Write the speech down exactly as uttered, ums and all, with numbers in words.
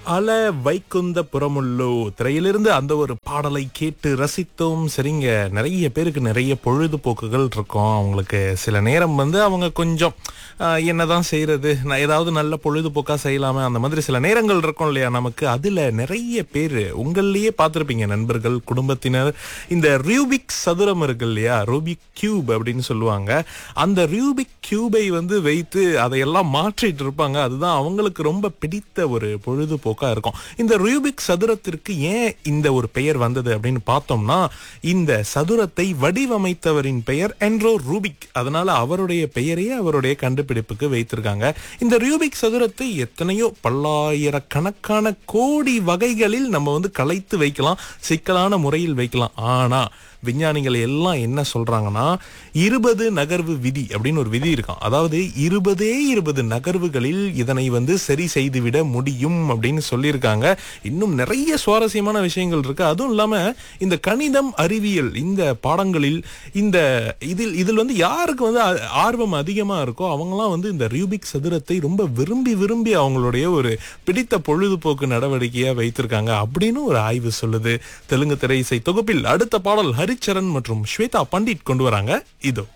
அல வைகுந்த புறமுள்ளோ திரையிலிருந்து அந்த ஒரு பாடலை கேட்டு ரசித்தோம். சரிங்க, நிறைய பேருக்கு நிறைய பொழுதுபோக்குகள் இருக்கும். அவங்களுக்கு சில நேரம் வந்து அவங்க கொஞ்சம் ஆஹ், என்னதான் செய்யறது, நான் ஏதாவது நல்ல பொழுதுபோக்கா செய்யலாமே, அந்த மாதிரி சில நேரங்கள் இருக்கும் இல்லையா நமக்கு. அதுல நிறைய பேர் உங்களையே பார்த்துருப்பீங்க, நண்பர்கள், குடும்பத்தினர், இந்த ரூபிக் சதுரம் இருக்கு இல்லையா, ரூபிக் கியூப் அப்படின்னு சொல்லுவாங்க. அந்த ரூபிக் கியூபை வந்து வைத்து அதையெல்லாம் மாற்றிட்டு இருப்பாங்க. அதுதான் அவங்களுக்கு ரொம்ப பிடித்த ஒரு பொழுதுபோக்கா இருக்கும். இந்த ரூபிக் சதுரத்திற்கு ஏன் இந்த ஒரு பெயர் வந்தது அப்படின்னு பார்த்தோம்னா, இந்த சதுரத்தை வடிவமைத்தவரின் பெயர் என்ரோ ரூபிக். அதனால அவருடைய பெயரையே அவருடைய கண்டுபிடிப்புக்கு வைத்திருக்காங்க. இந்த ரூபிக் சதுரத்தை எத்தனையோ பல்லாயிரக்கணக்கான கோடி வகைகளில் நம்ம வந்து கலைத்து வைக்கலாம், சிக்கலான முறையில் வைக்கலாம். ஆனா விஞ்ஞானிகள் எல்லாம் என்ன சொல்றாங்கன்னா, இருபது நகர்வு விதி அப்படின்னு ஒரு விதி இருக்காம். அதாவது இருபதே இருபது நகர்வுகளில் இதனை வந்து சரி செய்துவிட முடியும் அப்படின்னு சொல்லியிருக்காங்க. இன்னும் நிறைய சுவாரஸ்யமான விஷயங்கள் இருக்கு. அதுவும் இல்லாம இந்த கணிதம், அறிவியல் இந்த பாடங்களில் இந்த இதில் இதில் வந்து யாருக்கு வந்து ஆ- ஆர்வம் அதிகமா இருக்கோ அவங்கலாம் வந்து இந்த ரூபிக் சதுரத்தை ரொம்ப விரும்பி விரும்பி அவங்களுடைய ஒரு பிடித்த பொழுதுபோக்கு நடவடிக்கையா வைத்திருக்காங்க அப்படின்னு ஒரு ஆய்வு சொல்லுது. தெலுங்கு திரை இசை தொகுப்பில் அடுத்த பாடல் ஹரிச்சரன் மற்றும் ஸ்வேதா பண்டிட் கொண்டு வராங்க. இதோ